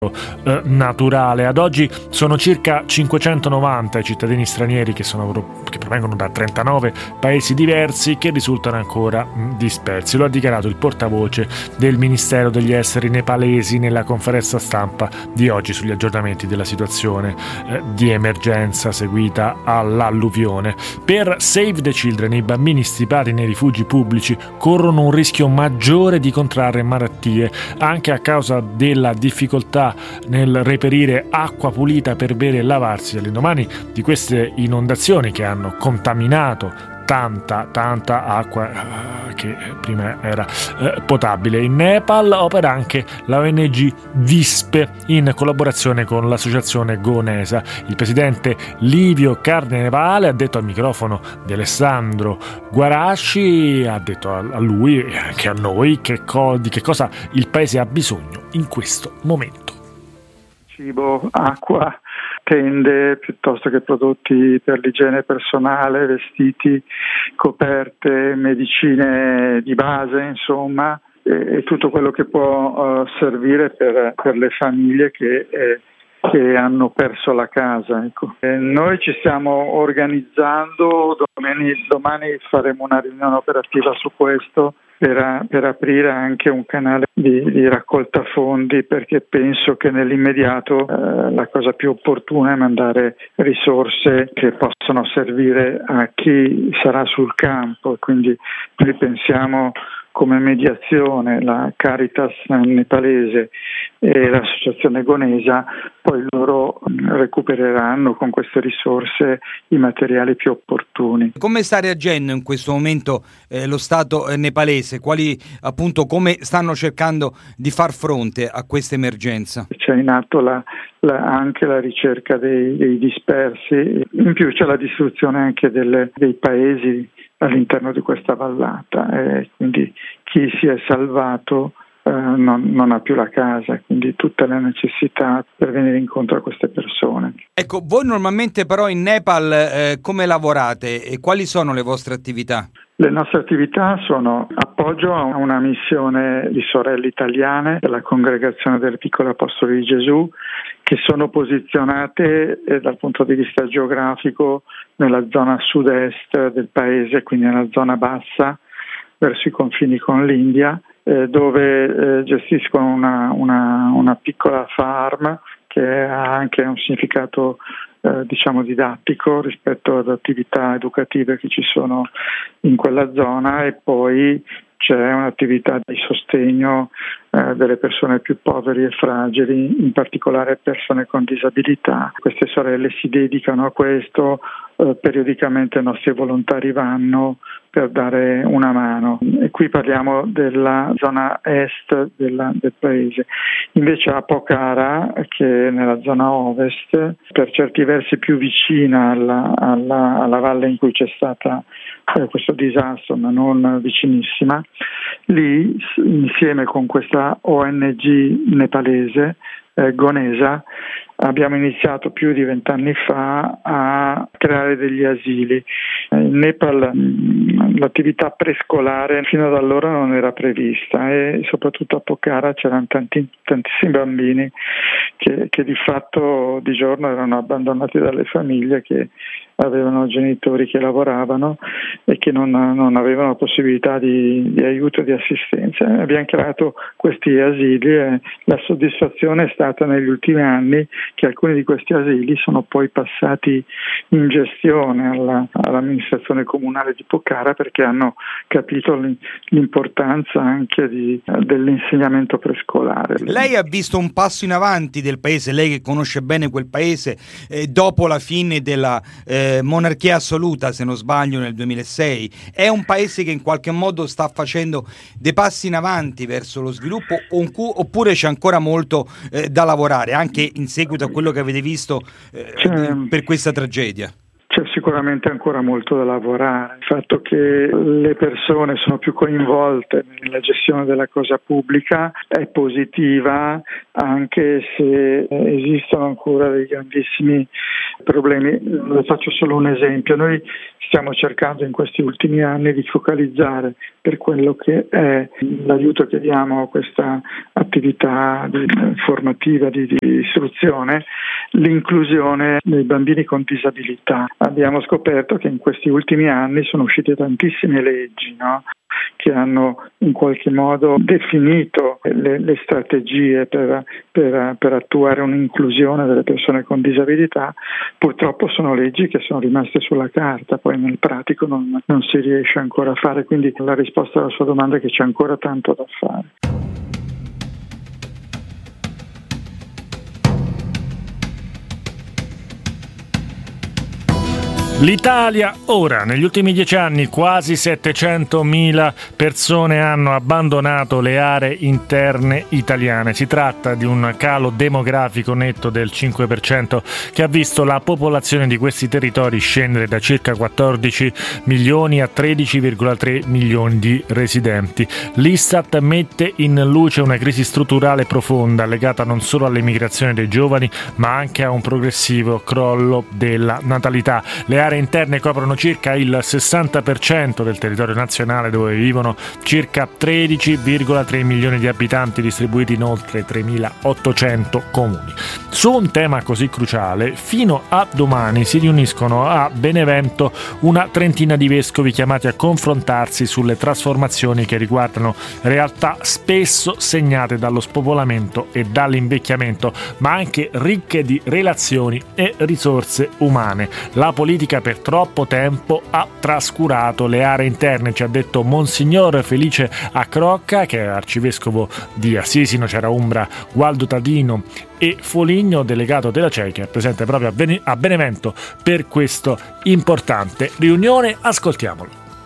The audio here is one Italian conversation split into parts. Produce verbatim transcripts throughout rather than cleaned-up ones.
eh, naturale. Ad oggi sono circa cinquecentonovanta i cittadini stranieri che, sono, che provengono da trentanove paesi diversi che risultano ancora mh, dispersi. Lo ha dichiarato il portavoce del Ministero degli Esteri nepalesi nella conferenza stampa di oggi sugli aggiornamenti della situazione eh, di emergenza seguita all'alluvione. Per Save the Children i bambini stipati nei rifugi pubblici corrono un rischio maggiore di contrarre malattie anche a causa della difficoltà nel reperire acqua pulita per bere e lavarsi all'indomani di queste inondazioni che hanno contaminato tanta tanta acqua uh, che prima era uh, potabile. In Nepal opera anche la O N G Vispe in collaborazione con l'associazione Gonesa. Il presidente Livio Carnevale ha detto al microfono di Alessandro Guarasci, ha detto a, a lui e anche a noi che co- di che cosa il paese ha bisogno in questo momento. Cibo, acqua, tende piuttosto che prodotti per l'igiene personale, vestiti, coperte, medicine di base, insomma, e, e tutto quello che può uh, servire per, per le famiglie che, eh, che hanno perso la casa. Ecco. E noi ci stiamo organizzando, domani, domani faremo una riunione operativa su questo, Per, per aprire anche un canale di, di raccolta fondi, perché penso che nell'immediato eh, la cosa più opportuna è mandare risorse che possono servire a chi sarà sul campo. Quindi noi pensiamo come mediazione la Caritas nepalese e l'associazione Gonesa, poi loro recupereranno con queste risorse i materiali più opportuni. Come sta reagendo in questo momento eh, lo Stato eh, nepalese? Quali appunto come stanno cercando di far fronte a questa emergenza? C'è in atto la, la, anche la ricerca dei, dei dispersi, in più c'è la distruzione anche delle, dei paesi all'interno di questa vallata, e quindi chi si è salvato eh, non, non ha più la casa, quindi tutte le necessità per venire incontro a queste persone. Ecco, voi normalmente però in Nepal eh, come lavorate e quali sono le vostre attività? Le nostre attività sono appoggio a una missione di sorelle italiane della Congregazione delle Piccole Apostoli di Gesù, che sono posizionate eh, dal punto di vista geografico nella zona sud-est del paese, quindi nella zona bassa, verso i confini con l'India, eh, dove eh, gestiscono una, una, una piccola farm che ha anche un significato eh, diciamo didattico rispetto ad attività educative che ci sono in quella zona, e poi c'è un'attività di sostegno eh, delle persone più povere e fragili, in particolare persone con disabilità. Queste sorelle si dedicano a questo, eh, periodicamente i nostri volontari vanno per dare una mano. E qui parliamo della zona est della, del paese. Invece a Pokhara, che è nella zona ovest, per certi versi più vicina alla, alla, alla valle in cui c'è stata eh, questo disastro, ma non vicinissima, lì insieme con questa O N G nepalese, eh, Gonesa, abbiamo iniziato più di vent'anni fa a creare degli asili. In Nepal mh, l'attività prescolare fino ad allora non era prevista, e soprattutto a Pokhara c'erano tanti, tantissimi bambini che, che di fatto di giorno erano abbandonati dalle famiglie, che avevano genitori che lavoravano e che non, non avevano possibilità di, di aiuto e di assistenza. Abbiamo creato questi asili e la soddisfazione è stata negli ultimi anni che alcuni di questi asili sono poi passati in gestione alla, all'amministrazione comunale di Pokhara, perché hanno capito l'importanza anche di, dell'insegnamento prescolare. Lei ha visto un passo in avanti del paese, lei che conosce bene quel paese, eh, dopo la fine della eh, monarchia assoluta, se non sbaglio, nel duemilasei. È un paese che in qualche modo sta facendo dei passi in avanti verso lo sviluppo, oppure c'è ancora molto eh, da lavorare, anche in seguito a quello che avete visto eh, per questa tragedia? C'è sicuramente sicuramente ancora molto da lavorare. Il fatto che le persone sono più coinvolte nella gestione della cosa pubblica è positiva, anche se esistono ancora dei grandissimi problemi. Le faccio solo un esempio. Noi stiamo cercando in questi ultimi anni di focalizzare, per quello che è l'aiuto che diamo a questa attività di, formativa di, di istruzione, l'inclusione dei bambini con disabilità. Abbiamo scoperto che in questi ultimi anni sono uscite tantissime leggi, no? Che hanno in qualche modo definito le, le strategie per, per, per attuare un'inclusione delle persone con disabilità. Purtroppo sono leggi che sono rimaste sulla carta, poi nel pratico non, non si riesce ancora a fare, quindi la risposta alla sua domanda è che c'è ancora tanto da fare. L'Italia ora, negli ultimi dieci anni, quasi settecentomila persone hanno abbandonato le aree interne italiane. Si tratta di un calo demografico netto del cinque per cento che ha visto la popolazione di questi territori scendere da circa quattordici milioni a tredici virgola tre milioni di residenti. L'Istat mette in luce una crisi strutturale profonda legata non solo all'emigrazione dei giovani, ma anche a un progressivo crollo della natalità. Le aree interne coprono circa il sessanta per cento del territorio nazionale, dove vivono circa tredici virgola tre milioni di abitanti distribuiti in oltre tremilaottocento comuni. Su un tema così cruciale, fino a domani si riuniscono a Benevento una trentina di vescovi chiamati a confrontarsi sulle trasformazioni che riguardano realtà spesso segnate dallo spopolamento e dall'invecchiamento, ma anche ricche di relazioni e risorse umane. La politica per troppo tempo ha trascurato le aree interne, ci ha detto Monsignor Felice Accrocca, che è arcivescovo di Assisi, Nocera Umbra, Gualdo Tadino e Foligno, delegato della C E I, che è presente proprio a, Bene- a Benevento per questa importante riunione. Ascoltiamolo.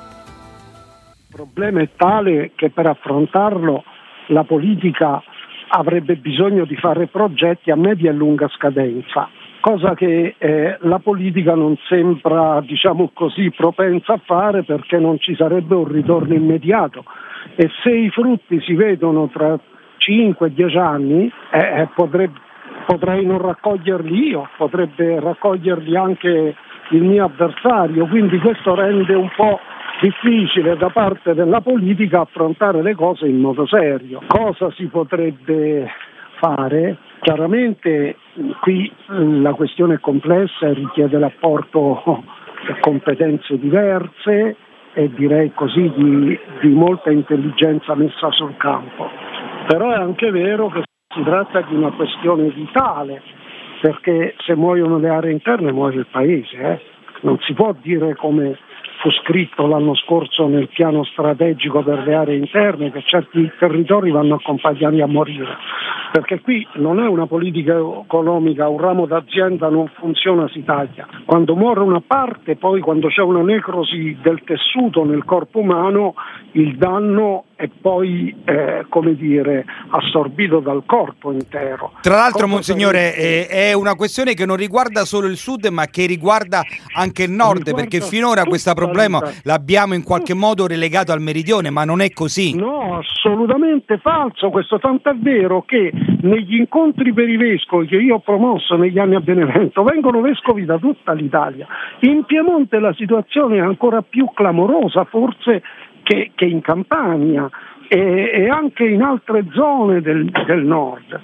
Il problema è tale che per affrontarlo la politica avrebbe bisogno di fare progetti a media e lunga scadenza, cosa che eh, la politica non sembra, diciamo così, propensa a fare, perché non ci sarebbe un ritorno immediato, e se i frutti si vedono tra cinque dieci anni eh, potrei, potrei non raccoglierli io, potrebbe raccoglierli anche il mio avversario, quindi questo rende un po' difficile da parte della politica affrontare le cose in modo serio. Cosa si potrebbe fare? Chiaramente qui la questione è complessa e richiede l'apporto di competenze diverse e direi così di, di molta intelligenza messa sul campo, però è anche vero che si tratta di una questione vitale, perché se muoiono le aree interne muore il paese, eh? Non si può dire, come fu scritto l'anno scorso nel piano strategico per le aree interne, che certi territori vanno accompagnati a morire, perché qui non è una politica economica, un ramo d'azienda non funziona, si taglia. Quando muore una parte, poi quando c'è una necrosi del tessuto nel corpo umano, il danno è poi, eh, come dire, assorbito dal corpo intero. Tra l'altro, Monsignore, eh, è una questione che non riguarda solo il sud, ma che riguarda anche il nord, riguarda perché finora questo problema l'abbiamo in qualche modo relegato al meridione, ma non è così. No, assolutamente falso questo, tant'è vero che negli incontri per i vescovi che io ho promosso negli anni a Benevento vengono vescovi da tutta l'Italia. In Piemonte la situazione è ancora più clamorosa forse che, che in Campania e, e anche in altre zone del, del nord.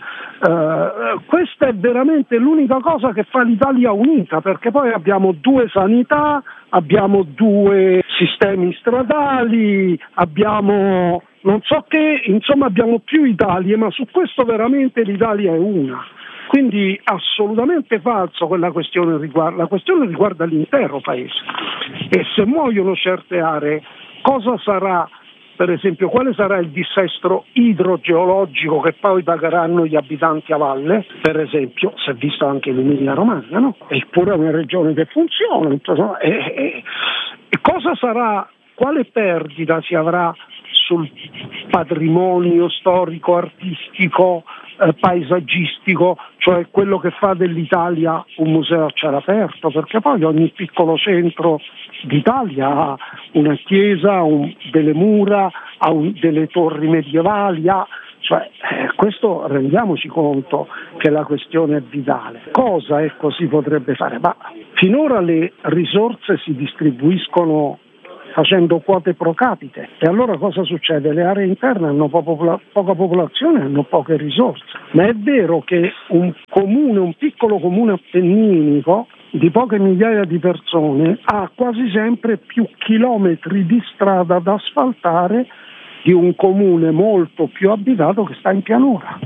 Uh, questa è veramente l'unica cosa che fa l'Italia unita, perché poi abbiamo due sanità, abbiamo due sistemi stradali, abbiamo non so che, insomma abbiamo più Italie, ma su questo veramente l'Italia è una. Quindi assolutamente falso quella questione riguarda, la questione riguarda l'intero paese. E se muoiono certe aree, cosa sarà, per esempio, quale sarà il dissesto idrogeologico che poi pagheranno gli abitanti a valle? Per esempio, si è visto anche in Emilia Romagna, no? Eppure è una regione che funziona. Insomma, e, e, e cosa sarà, quale perdita si avrà sul patrimonio storico, artistico, eh, paesaggistico, cioè quello che fa dell'Italia un museo a cielo aperto, perché poi ogni piccolo centro d'Italia ha una chiesa, un, delle mura, ha un, delle torri medievali, ha, cioè, eh, questo rendiamoci conto che la questione è vitale. Cosa ecco si potrebbe fare? Ma finora le risorse si distribuiscono facendo quote pro capite, e allora cosa succede? Le aree interne hanno poca, poca popolazione, hanno poche risorse, ma è vero che un comune, un piccolo comune appenninico di poche migliaia di persone ha quasi sempre più chilometri di strada da asfaltare di un comune molto più abitato che sta in pianura.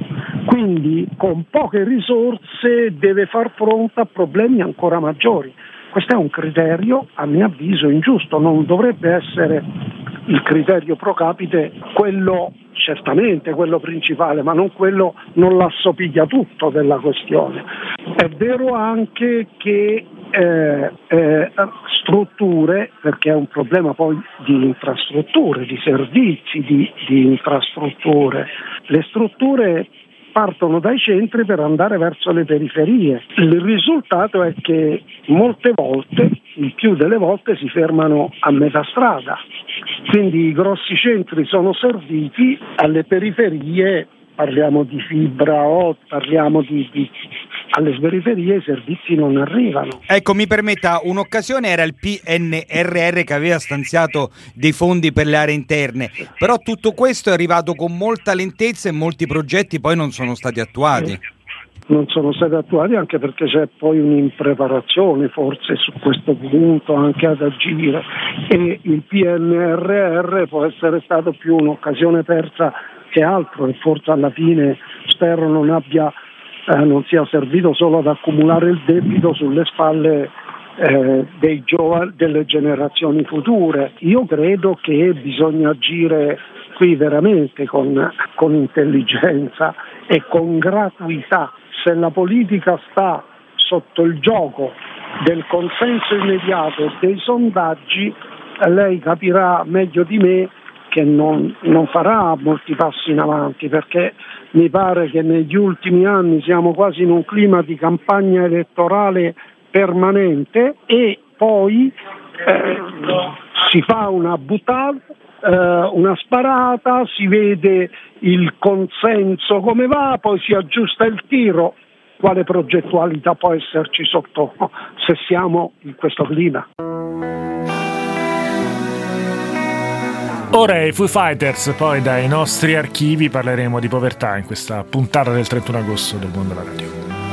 Quindi con poche risorse deve far fronte a problemi ancora maggiori. Questo è un criterio, a mio avviso, ingiusto, non dovrebbe essere il criterio pro capite quello, certamente quello principale, ma non quello, non l'assopiglia tutto della questione. È vero anche che eh, eh, strutture, perché è un problema poi di infrastrutture, di servizi, di, di infrastrutture, le strutture partono dai centri per andare verso le periferie. Il risultato è che molte volte, il più delle volte, si fermano a metà strada. Quindi i grossi centri sono serviti, alle periferie parliamo di fibra o parliamo di, di alle periferie i servizi non arrivano. Ecco, mi permetta, un'occasione era il P N R R che aveva stanziato dei fondi per le aree interne, però tutto questo è arrivato con molta lentezza e molti progetti poi non sono stati attuati. Non sono stati attuati anche perché c'è poi un'impreparazione forse su questo punto anche ad agire, e il P N R R può essere stato più un'occasione persa che altro, e forse alla fine spero non abbia Eh, non sia servito solo ad accumulare il debito sulle spalle eh, dei giovani, delle generazioni future. Io credo che bisogna agire qui veramente con, con intelligenza e con gratuità. Se la politica sta sotto il gioco del consenso immediato e dei sondaggi, lei capirà meglio di me che non, non farà molti passi in avanti, perché mi pare che negli ultimi anni siamo quasi in un clima di campagna elettorale permanente, e poi eh, si fa una buttata, eh, una sparata, si vede il consenso come va, poi si aggiusta il tiro. Quale progettualità può esserci sotto se siamo in questo clima? Ora i Foo Fighters, poi dai nostri archivi parleremo di povertà in questa puntata del trentuno agosto del Mondo alla Radio.